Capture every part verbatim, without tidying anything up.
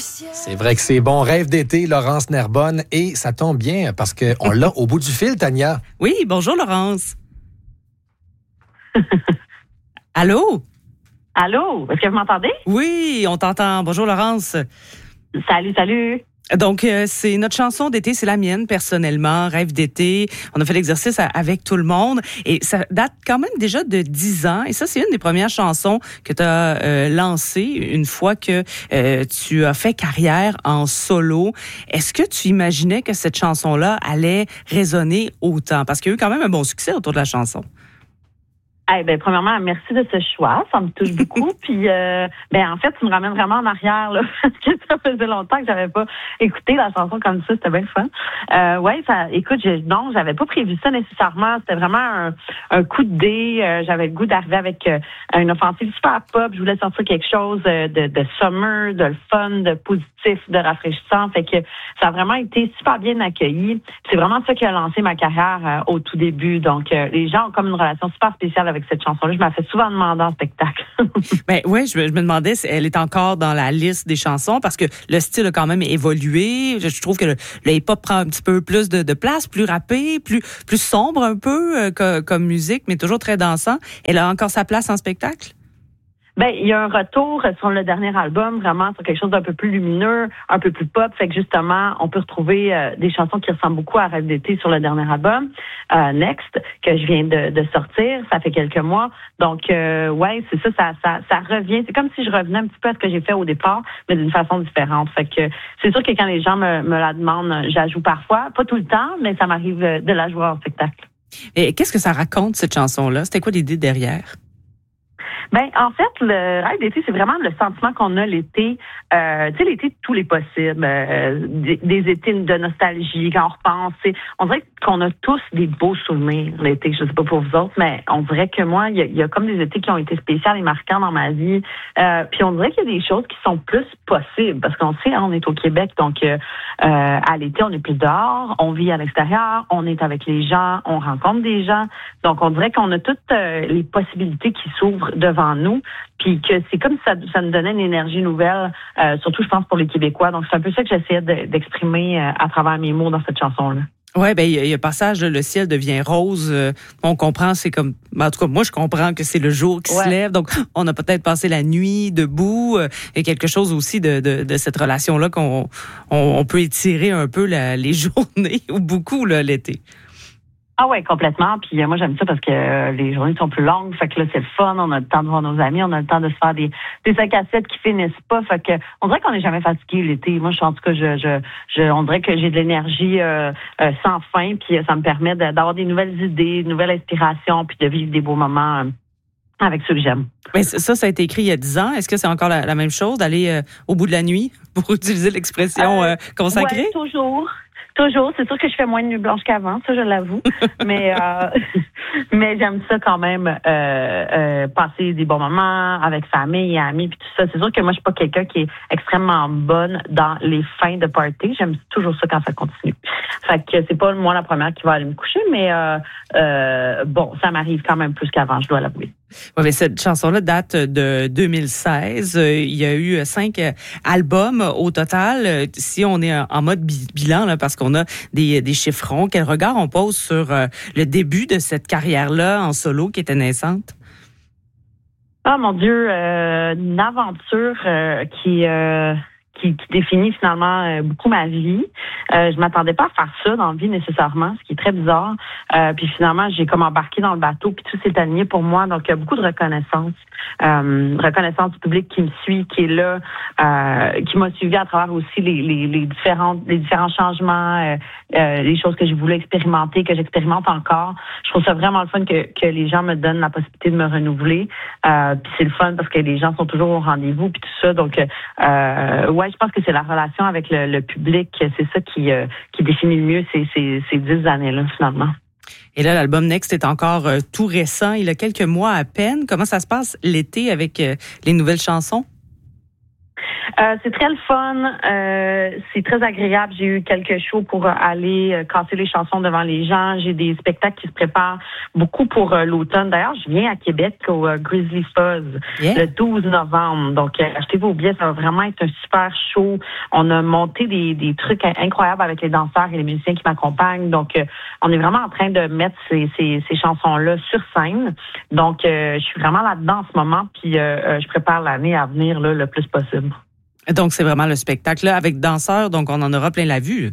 C'est vrai que c'est bon. Rêve d'été, Laurence Nerbonne. Et ça tombe bien parce qu'on l'a au bout du fil, Tania. Oui, bonjour Laurence. Allô? Allô? Est-ce que vous m'entendez? Oui, on t'entend. Bonjour Laurence. Salut, salut. Donc, euh, c'est notre chanson d'été, c'est la mienne personnellement, Rêve d'été. On a fait l'exercice à, avec tout le monde et ça date quand même déjà de dix ans. Et ça, c'est une des premières chansons que tu as euh, lancées une fois que euh, tu as fait carrière en solo. Est-ce que tu imaginais que cette chanson-là allait résonner autant? Parce qu'il y a eu quand même un bon succès autour de la chanson. Eh ben, premièrement, merci de ce choix. Ça me touche beaucoup. Puis, euh, ben, en fait, tu me ramènes vraiment en arrière, là, parce que ça faisait longtemps que j'avais pas écouté la chanson comme ça. C'était bien fun. Euh, ouais, ça, écoute, je, non, j'avais pas prévu ça nécessairement. C'était vraiment un, un coup de dé. Euh, j'avais le goût d'arriver avec euh, une offensive super pop. Je voulais sortir quelque chose de, de summer, de fun, de positif, de rafraîchissant. Fait que ça a vraiment été super bien accueilli. C'est vraiment ça qui a lancé ma carrière euh, au tout début. Donc, euh, les gens ont comme une relation super spéciale avec cette chanson-là. Je m'en fais souvent demander en spectacle. Ben oui, je, je me demandais si elle est encore dans la liste des chansons parce que le style a quand même évolué. Je, je trouve que le, le hip-hop prend un petit peu plus de, de place, plus rappé, plus plus sombre un peu euh, comme, comme musique, mais toujours très dansant. Elle a encore sa place en spectacle? Ben, il y a un retour sur le dernier album, vraiment sur quelque chose d'un peu plus lumineux, un peu plus pop. Fait que justement, on peut retrouver euh, des chansons qui ressemblent beaucoup à Rêve d'été sur le dernier album, euh, Next, que je viens de, de sortir. Ça fait quelques mois. Donc, euh, ouais, c'est ça, ça, ça, ça revient. C'est comme si je revenais un petit peu à ce que j'ai fait au départ, mais d'une façon différente. Fait que c'est sûr que quand les gens me, me la demandent, j'ajoute parfois, pas tout le temps, mais ça m'arrive de la jouer en spectacle. Et qu'est-ce que ça raconte, cette chanson-là? C'était quoi l'idée derrière? Ben, en fait, le rêve d'été, c'est vraiment le sentiment qu'on a l'été. Euh, tu sais, l'été de tous les possibles. Euh, des, des étés de nostalgie, quand on repense. On dirait qu'on a tous des beaux souvenirs l'été. Je sais pas pour vous autres, mais on dirait que moi, il y a, y a comme des étés qui ont été spéciaux et marquants dans ma vie. Euh, puis on dirait qu'il y a des choses qui sont plus possibles. Parce qu'on sait, hein, on est au Québec, donc euh, à l'été, on est plus dehors, on vit à l'extérieur, on est avec les gens, on rencontre des gens. Donc, on dirait qu'on a toutes euh, les possibilités qui s'ouvrent devant nous, puis que c'est comme si ça, ça nous donnait une énergie nouvelle, euh, surtout, je pense, pour les Québécois. Donc, c'est un peu ça que j'essayais de, d'exprimer euh, à travers mes mots dans cette chanson-là. Ouais, ben il y, y a un passage, là, le ciel devient rose. Euh, on comprend, c'est comme, ben, en tout cas, moi, je comprends que c'est le jour qui ouais. se lève. Donc, on a peut-être passé la nuit debout. Euh, il y a quelque chose aussi de, de, de cette relation-là qu'on on, on peut étirer un peu la, les journées ou beaucoup là, l'été. Ah ouais, complètement. Puis euh, moi, j'aime ça parce que euh, les journées sont plus longues. Fait que là, c'est le fun. On a le temps de voir nos amis. On a le temps de se faire des, des cinq à sept qui finissent pas. Fait que on dirait qu'on n'est jamais fatigué l'été. Moi, je, en tout cas, je, je, je, on dirait que j'ai de l'énergie euh, euh, sans fin. Puis ça me permet de, d'avoir des nouvelles idées, de nouvelles inspirations, puis de vivre des beaux moments euh, avec ceux que j'aime. Mais ça, ça a été écrit il y a dix ans. Est-ce que c'est encore la, la même chose, d'aller euh, au bout de la nuit, pour utiliser l'expression euh, consacrée? Oui, toujours. Toujours. C'est sûr que je fais moins de nuit blanche qu'avant, ça, je l'avoue. mais euh, mais j'aime ça quand même, euh, euh, passer des bons moments avec famille et amis, puis tout ça. C'est sûr que moi, je suis pas quelqu'un qui est extrêmement bonne dans les fins de party. J'aime toujours ça quand ça continue. Fait que c'est pas moi la première qui va aller me coucher, mais euh, euh, bon, ça m'arrive quand même plus qu'avant, je dois l'avouer. Oui, mais cette chanson-là date de deux mille seize. Il y a eu cinq albums au total. Si on est en mode bilan, là, parce qu'on a des, des chiffrons, quel regard on pose sur le début de cette carrière-là en solo qui était naissante? Ah, mon Dieu, euh, une aventure euh, qui... Euh Qui, qui définit finalement euh, beaucoup ma vie. Euh, je m'attendais pas à faire ça dans la vie nécessairement, ce qui est très bizarre. Euh, puis finalement, j'ai comme embarqué dans le bateau, puis tout s'est aligné pour moi. Donc, il y a beaucoup de reconnaissance. Euh, reconnaissance du public qui me suit, qui est là, euh, qui m'a suivi à travers aussi les, les, les, différentes, les différents changements, euh, euh, les choses que je voulais expérimenter, que j'expérimente encore. Je trouve ça vraiment le fun que, que les gens me donnent la possibilité de me renouveler. Euh, puis c'est le fun parce que les gens sont toujours au rendez-vous, puis tout ça. Donc, euh, ouais, je pense que c'est la relation avec le, le public, c'est ça qui, euh, qui définit le mieux ces, ces, ces dix années-là, finalement. Et là, l'album Next est encore euh, tout récent. Il a quelques mois à peine. Comment ça se passe l'été avec euh, les nouvelles chansons? Euh, c'est très le fun, euh, c'est très agréable. J'ai eu quelques shows pour euh, aller euh, casser les chansons devant les gens. J'ai des spectacles qui se préparent beaucoup pour euh, l'automne. D'ailleurs, je viens à Québec au euh, Grizzly Fuzz yeah. le douze novembre. Donc, euh, achetez vos billets, ça va vraiment être un super show. On a monté des, des trucs incroyables avec les danseurs et les musiciens qui m'accompagnent. Donc, euh, on est vraiment en train de mettre ces, ces, ces chansons-là sur scène. Donc, euh, je suis vraiment là-dedans en ce moment, puis euh, euh, je prépare l'année à venir là, le plus possible. Donc, c'est vraiment le spectacle là, avec danseurs, donc on en aura plein la vue.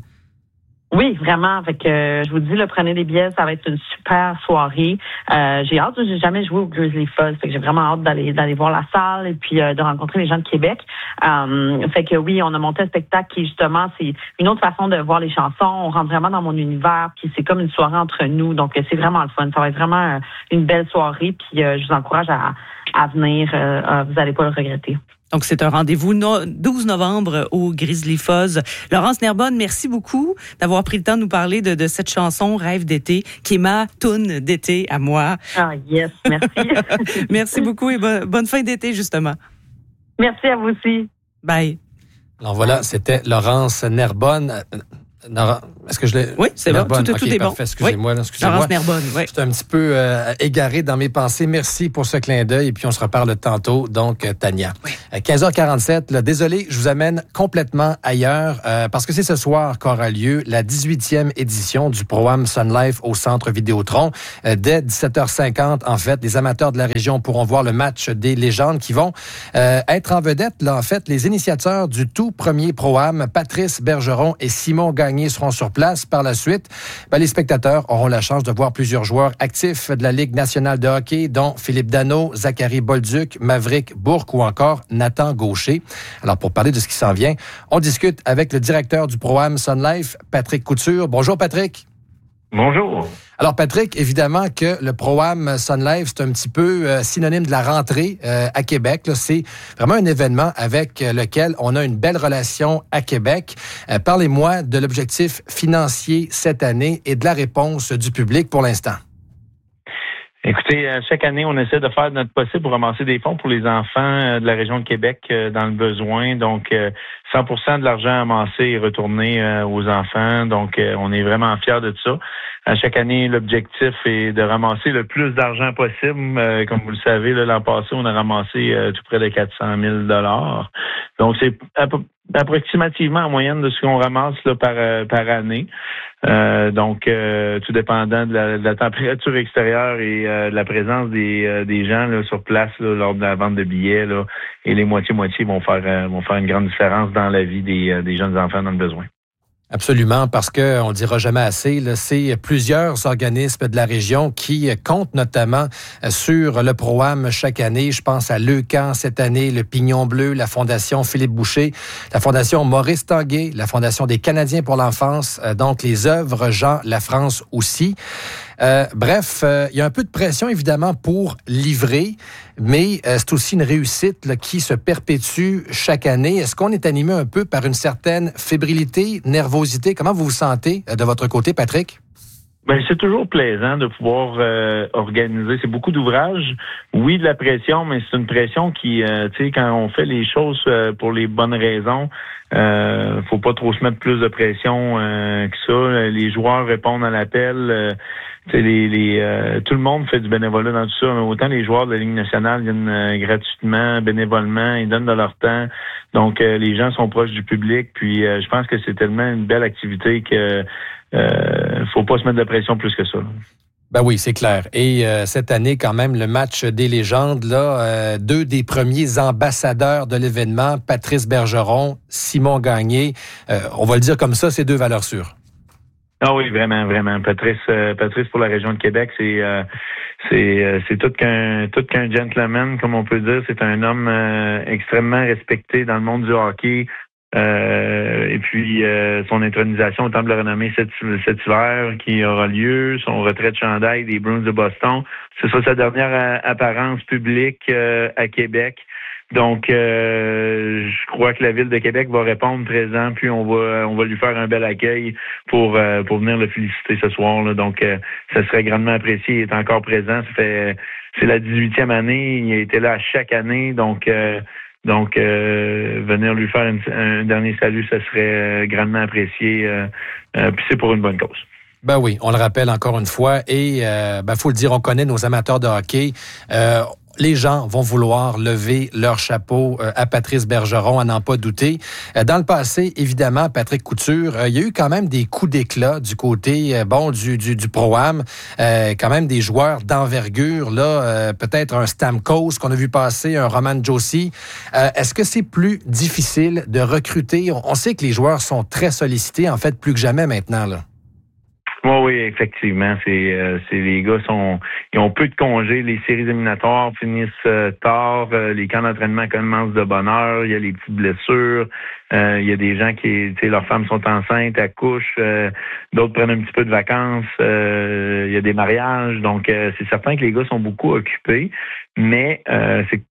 Oui, vraiment. Fait que euh, je vous dis, le prenez des billets, ça va être une super soirée. Euh, j'ai hâte, j'ai jamais joué au Grizzly Fuzz, fait que j'ai vraiment hâte d'aller d'aller voir la salle et puis euh, de rencontrer les gens de Québec. Euh, fait que oui, on a monté un spectacle qui justement c'est une autre façon de voir les chansons. On rentre vraiment dans mon univers, puis c'est comme une soirée entre nous, donc c'est vraiment le fun. Ça va être vraiment une belle soirée, puis euh, je vous encourage à à venir. Euh, vous n'allez pas le regretter. Donc, c'est un rendez-vous no- douze novembre au Grizzly Fuzz. Laurence Nerbonne, merci beaucoup d'avoir pris le temps de nous parler de, de cette chanson Rêve d'été, qui est ma toune d'été à moi. Ah, yes, merci. Merci beaucoup et bo- bonne fin d'été, justement. Merci à vous aussi. Bye. Alors voilà, c'était Laurence Nerbonne. Nora, est-ce que je l'ai... Oui, c'est Nerbonne. bon, tout, okay, tout est parfait. bon. Excusez-moi, oui. là, excusez-moi. Laurence Nerbonne, oui. J'étais un petit peu euh, égaré dans mes pensées. Merci pour ce clin d'œil et puis on se reparle tantôt. Donc, euh, Tania. Oui. À quinze heures quarante-sept, là, désolé, je vous amène complètement ailleurs euh, parce que c'est ce soir qu'aura lieu la dix-huitième édition du programme Sun Life au Centre Vidéotron. Euh, dès dix-sept heures cinquante, en fait, les amateurs de la région pourront voir le match des légendes qui vont euh, être en vedette. Là, en fait, les initiateurs du tout premier programme, Patrice Bergeron et Simon Gagné, seront sur place. Par la suite, ben, les spectateurs auront la chance de voir plusieurs joueurs actifs de la Ligue nationale de hockey, dont Philippe Danault, Zachary Bolduc, Maverick Bourque ou encore Nathan Gaucher. Alors, pour parler de ce qui s'en vient, on discute avec le directeur du programme Sun Life, Patrick Couture. Bonjour, Patrick. Bonjour. Alors, Patrick, évidemment que le programme Sun Life, c'est un petit peu euh, synonyme de la rentrée euh, à Québec. Là, c'est vraiment un événement avec lequel on a une belle relation à Québec. Euh, parlez-moi de l'objectif financier cette année et de la réponse du public pour l'instant. Écoutez, chaque année, on essaie de faire notre possible pour ramasser des fonds pour les enfants de la région de Québec dans le besoin. Donc, cent pour cent de l'argent amassé est retourné aux enfants. Donc, on est vraiment fiers de ça. À chaque année, l'objectif est de ramasser le plus d'argent possible. Comme vous le savez, là, l'an passé, on a ramassé tout près de quatre cent mille dollars. Donc, c'est approximativement en moyenne de ce qu'on ramasse là, par, par année. Euh, donc, euh, tout dépendant de la, de la température extérieure et euh, de la présence des, euh, des gens là, sur place là, lors de la vente de billets, là, et les moitiés-moitiés vont faire euh, vont faire une grande différence dans la vie des, euh, des jeunes enfants dans le besoin. Absolument, parce que on dira jamais assez, là, c'est plusieurs organismes de la région qui comptent notamment sur le programme chaque année. Je pense à Leucan cette année, le Pignon Bleu, la Fondation Philippe Boucher, la Fondation Maurice Tanguay, la Fondation des Canadiens pour l'enfance, donc les œuvres Jean Lafrance aussi. Euh, bref, euh, il y a un peu de pression, évidemment, pour livrer, mais euh, c'est aussi une réussite là, qui se perpétue chaque année. Est-ce qu'on est animé un peu par une certaine fébrilité, nervosité? Comment vous vous sentez euh, de votre côté, Patrick? Ben, c'est toujours plaisant de pouvoir euh, organiser. C'est beaucoup d'ouvrages. Oui, de la pression, mais c'est une pression qui, euh, tu sais, quand on fait les choses euh, pour les bonnes raisons, euh, faut pas trop se mettre plus de pression euh, que ça. Les joueurs répondent à l'appel. Euh, Les, les, euh, tout le monde fait du bénévolat dans tout ça. Mais autant les joueurs de la Ligue nationale viennent euh, gratuitement, bénévolement, ils donnent de leur temps. Donc, euh, les gens sont proches du public. Puis, euh, je pense que c'est tellement une belle activité que euh, faut pas se mettre de pression plus que ça. Là. Ben oui, c'est clair. Et euh, cette année, quand même, le match des légendes, là, euh, deux des premiers ambassadeurs de l'événement, Patrice Bergeron, Simon Gagné. Euh, on va le dire comme ça, c'est deux valeurs sûres. Ah oui, vraiment, vraiment. Patrice, euh, Patrice pour la région de Québec, c'est euh, c'est euh, c'est tout qu'un tout qu'un gentleman, comme on peut dire. C'est un homme euh, extrêmement respecté dans le monde du hockey. Euh, et puis euh, son intronisation au Temple de renommée cet, cet hiver qui aura lieu, son retrait de chandail des Bruins de Boston, ce sera sa dernière apparence publique euh, à Québec. Donc, euh, je crois que la Ville de Québec va répondre présent, puis on va on va lui faire un bel accueil pour euh, pour venir le féliciter ce soir. Là. Donc, euh, ça serait grandement apprécié. Il est encore présent. Ça fait c'est la dix-huitième année. Il a été là à chaque année. Donc, euh, Donc, euh, venir lui faire une, un dernier salut, ça serait grandement apprécié. Euh, euh, puis c'est pour une bonne cause. Ben oui, on le rappelle encore une fois. Et euh, ben faut le dire, on connaît nos amateurs de hockey. Euh, Les gens vont vouloir lever leur chapeau à Patrice Bergeron, à n'en pas douter. Dans le passé, évidemment, Patrick Couture, il y a eu quand même des coups d'éclat du côté bon du, du, du Pro-Am. Euh, quand même des joueurs d'envergure, là, euh, peut-être un Stamkos qu'on a vu passer, un Roman Josi. Euh, est-ce que c'est plus difficile de recruter? On, on sait que les joueurs sont très sollicités, en fait, plus que jamais maintenant, là. Oui, oui, effectivement. C'est, euh, c'est les gars sont, ils ont peu de congés. Les séries éliminatoires finissent euh, tard. Euh, les camps d'entraînement commencent de bonne heure. Il y a les petites blessures. Euh, il y a des gens qui, tu sais, leurs femmes sont enceintes, accouchent. Euh, d'autres prennent un petit peu de vacances. Euh, il y a des mariages. Donc, euh, c'est certain que les gars sont beaucoup occupés. Mais euh, c'est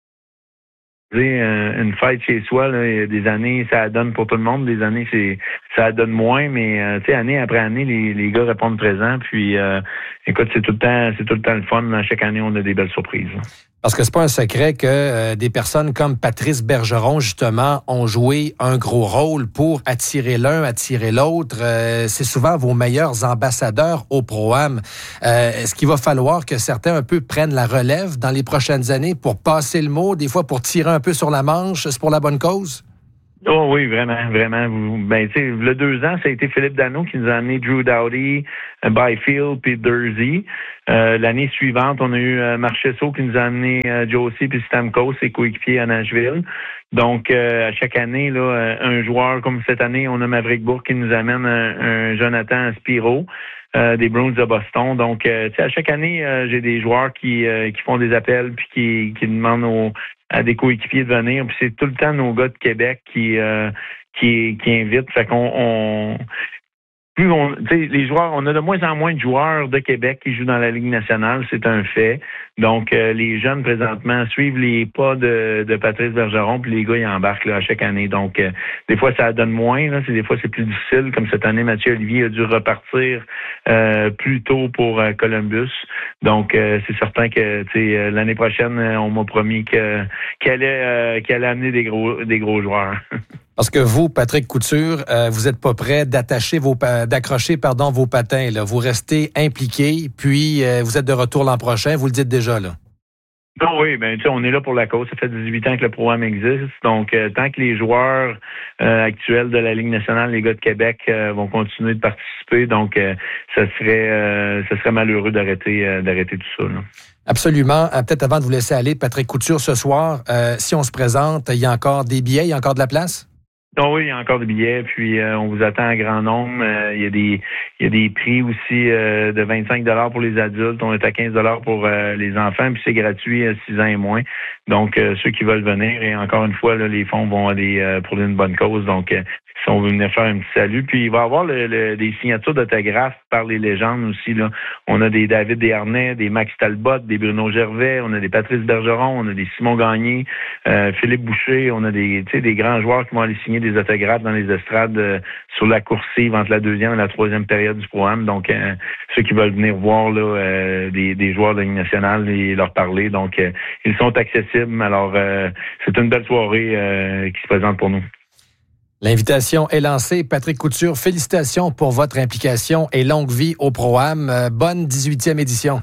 une fête chez soi, là, il y a des années, ça donne pour tout le monde. Des années, c'est ça donne moins, mais euh, tu sais, année après année, les, les gars répondent présent. Puis, euh, écoute, c'est tout le temps, c'est tout le temps le fun. Chaque année, on a des belles surprises. Là. Parce que c'est pas un secret que euh, des personnes comme Patrice Bergeron, justement, ont joué un gros rôle pour attirer l'un, attirer l'autre. Euh, c'est souvent vos meilleurs ambassadeurs au Pro-Am. Euh, est-ce qu'il va falloir que certains un peu prennent la relève dans les prochaines années pour passer le mot, des fois pour tirer un peu sur la manche? C'est pour la bonne cause? Oh oui, vraiment, vraiment. Ben, tu sais, le deux ans, ça a été Philippe Danault qui nous a amené Drew Doughty, Byfield puis Durzi. Euh, l'année suivante, on a eu euh, Marchessault qui nous a amené euh, Josi puis Stamkos, ses coéquipiers à Nashville. Donc, euh, à chaque année, là, un joueur comme cette année, on a Maverick Bourque qui nous amène un, un Jonathan Spiro. Euh, des Bruins de Boston. Donc, euh, tu sais, à chaque année, euh, j'ai des joueurs qui euh, qui font des appels puis qui, qui demandent aux, à des coéquipiers de venir. Puis c'est tout le temps nos gars de Québec qui euh, qui, qui invitent. Fait qu'on on, plus on, tu sais, les joueurs, on a de moins en moins de joueurs de Québec qui jouent dans la Ligue nationale, c'est un fait. Donc, euh, les jeunes présentement suivent les pas de, de Patrice Bergeron, puis les gars ils embarquent là à chaque année. Donc, euh, des fois ça donne moins, là, c'est des fois c'est plus difficile. Comme cette année, Mathieu Olivier a dû repartir euh, plus tôt pour euh, Columbus. Donc, euh, c'est certain que tu sais euh, l'année prochaine, on m'a promis que qu'elle allait euh, qu'elle allait amener des gros des gros joueurs. Parce que vous, Patrick Couture, euh, vous n'êtes pas prêt d'attacher vos d'accrocher pardon vos patins. Là. Vous restez impliqué, puis euh, vous êtes de retour l'an prochain. Vous le dites déjà là. Non, oui, ben tu sais, on est là pour la cause. Ça fait dix-huit ans que le programme existe. Donc, euh, tant que les joueurs euh, actuels de la Ligue nationale, les gars de Québec, euh, vont continuer de participer, donc euh, ça serait euh, ça serait malheureux d'arrêter euh, d'arrêter tout ça. Là. Absolument. Peut-être avant de vous laisser aller, Patrick Couture, ce soir, euh, si on se présente, il y a encore des billets, il y a encore de la place? Oh oui, il y a encore des billets, puis euh, on vous attend à grand nombre. Euh, il y a des il y a des prix aussi euh, de vingt-cinq dollars pour les adultes, on est à quinze dollars pour euh, les enfants, puis c'est gratuit à six ans et moins. Donc euh, ceux qui veulent venir, et encore une fois, là, les fonds vont aller euh, pour une bonne cause. Donc euh, si on veut venir faire un petit salut, puis il va y avoir le, le, des signatures d'autographes par les légendes aussi. Là. On a des David Desharnais, des Max Talbot, des Bruno Gervais, on a des Patrice Bergeron, on a des Simon Gagné, euh, Philippe Boucher, on a des tu sais des grands joueurs qui vont aller signer des autographes dans les estrades euh, sur la coursive entre la deuxième et la troisième période du programme. Donc, euh, ceux qui veulent venir voir là euh, des, des joueurs de la Ligue nationale et leur parler, donc euh, ils sont accessibles. Alors, euh, c'est une belle soirée euh, qui se présente pour nous. L'invitation est lancée. Patrick Couture, félicitations pour votre implication et longue vie au Pro-Am. Euh, bonne dix-huitième édition.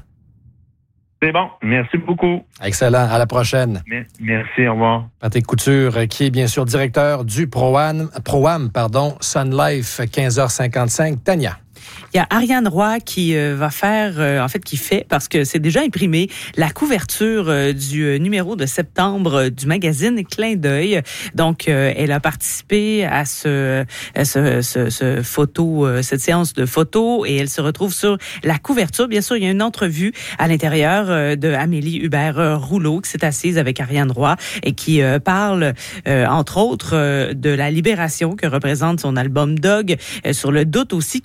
C'est bon. Merci beaucoup. Excellent. À la prochaine. Merci. Au revoir. Patrick Couture, qui est bien sûr directeur du Pro-Am, Pro-Am, pardon, Sun Life, quinze heures cinquante-cinq. Tania. Il y a Ariane Roy qui euh, va faire, euh, en fait, qui fait, parce que c'est déjà imprimé, la couverture euh, du euh, numéro de septembre euh, du magazine Clin d'œil. Donc, euh, elle a participé à ce, à ce, ce, ce photo, euh, cette séance de photos, et elle se retrouve sur la couverture. Bien sûr, il y a une entrevue à l'intérieur euh, de Amélie Hubert-Rouleau qui s'est assise avec Ariane Roy et qui euh, parle, euh, entre autres, euh, de la libération que représente son album Dog, euh, sur le doute aussi qui persiste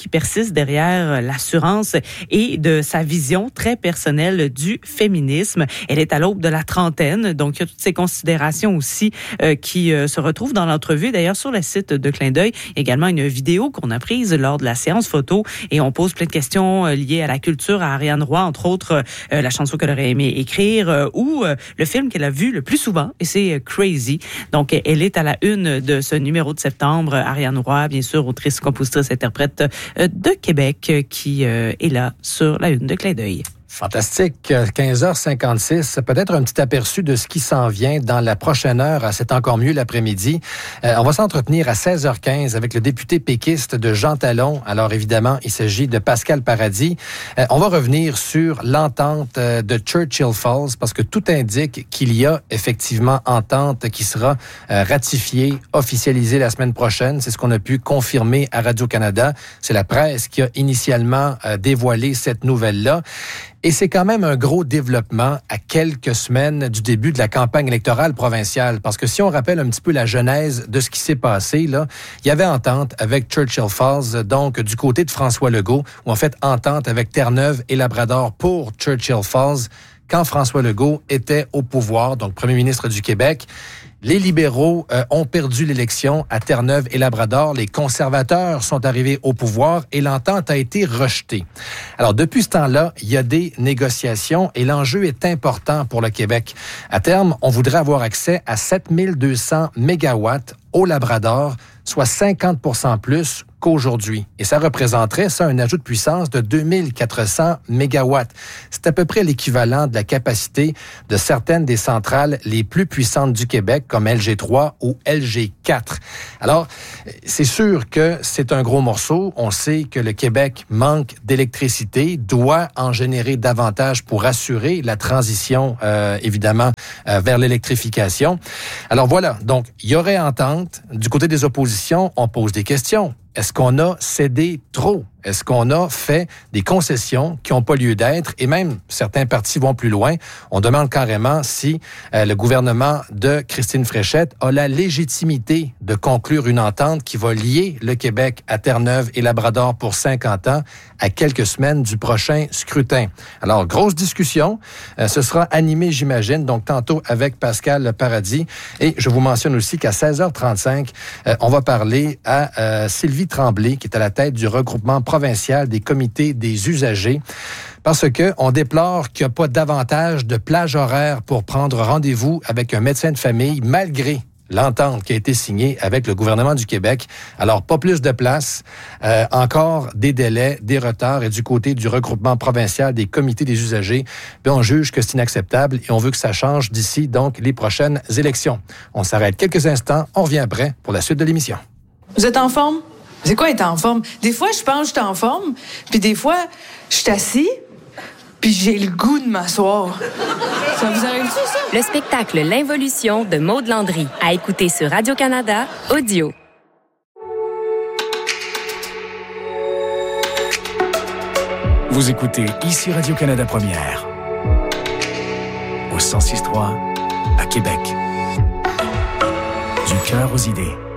féministe derrière l'assurance et de sa vision très personnelle du féminisme. Elle est à l'aube de la trentaine, donc il y a toutes ces considérations aussi euh, qui euh, se retrouvent dans l'entrevue. D'ailleurs, sur le site de Clin d'œil, également une vidéo qu'on a prise lors de la séance photo et on pose plein de questions euh, liées à la culture, à Ariane Roy, entre autres euh, la chanson qu'elle aurait aimé écrire euh, ou euh, le film qu'elle a vu le plus souvent, et c'est euh, Crazy. Donc, elle est à la une de ce numéro de septembre. Ariane Roy, bien sûr, autrice, compositrice, interprète euh, de Québec, euh, qui euh, est là sur la une de Clin d'œil. Fantastique. quinze heures cinquante-six, peut-être un petit aperçu de ce qui s'en vient dans la prochaine heure. C'est encore mieux l'après-midi. Euh, on va s'entretenir à seize heures quinze avec le député péquiste de Jean Talon. Alors évidemment, il s'agit de Pascal Paradis. Euh, on va revenir sur l'entente euh, de Churchill Falls parce que tout indique qu'il y a effectivement entente qui sera euh, ratifiée, officialisée la semaine prochaine. C'est ce qu'on a pu confirmer à Radio-Canada. C'est la presse qui a initialement euh, dévoilé cette nouvelle-là. Et c'est quand même un gros développement à quelques semaines du début de la campagne électorale provinciale. Parce que si on rappelle un petit peu la genèse de ce qui s'est passé, là, il y avait entente avec Churchill Falls, donc du côté de François Legault, ou en fait entente avec Terre-Neuve et Labrador pour Churchill Falls, quand François Legault était au pouvoir, donc premier ministre du Québec. Les libéraux euh, ont perdu l'élection à Terre-Neuve et Labrador. Les conservateurs sont arrivés au pouvoir et l'entente a été rejetée. Alors, depuis ce temps-là, il y a des négociations et l'enjeu est important pour le Québec. À terme, on voudrait avoir accès à sept mille deux cents mégawatts au Labrador, soit cinquante pour cent plus qu'aujourd'hui. Et ça représenterait, ça, un ajout de puissance de deux mille quatre cents mégawatts. C'est à peu près l'équivalent de la capacité de certaines des centrales les plus puissantes du Québec, comme L G trois ou L G quatre. Alors, c'est sûr que c'est un gros morceau. On sait que le Québec manque d'électricité, doit en générer davantage pour assurer la transition, euh, évidemment, euh, vers l'électrification. Alors voilà, donc, il y aurait entente. Du côté des oppositions, on pose des questions. Est-ce qu'on a cédé trop? Est-ce qu'on a fait des concessions qui n'ont pas lieu d'être? Et même, certains partis vont plus loin. On demande carrément si euh, le gouvernement de Christine Fréchette a la légitimité de conclure une entente qui va lier le Québec à Terre-Neuve et Labrador pour cinquante ans à quelques semaines du prochain scrutin. Alors, grosse discussion. Euh, ce sera animé, j'imagine, donc tantôt avec Pascal Paradis. Et je vous mentionne aussi qu'à seize heures trente-cinq, euh, on va parler à euh, Sylvie Tremblay, qui est à la tête du regroupement provincial des comités des usagers, parce que on déplore qu'il n'y a pas davantage de plage horaire pour prendre rendez-vous avec un médecin de famille, malgré l'entente qui a été signée avec le gouvernement du Québec. Alors, pas plus de place, euh, encore des délais, des retards, et du côté du regroupement provincial des comités des usagers, bien, on juge que c'est inacceptable et on veut que ça change d'ici, donc, les prochaines élections. On s'arrête quelques instants, on revient après pour la suite de l'émission. Vous êtes en forme? C'est quoi être en forme? Des fois, je pense que je suis en forme, puis des fois, je suis assis, puis j'ai le goût de m'asseoir. Ça vous arrive-tu, ça? Le spectacle L'Involution de Maud Landry, à écouter sur Radio-Canada Audio. Vous écoutez ici Radio-Canada Première, au cent six trois à Québec. Du cœur aux idées.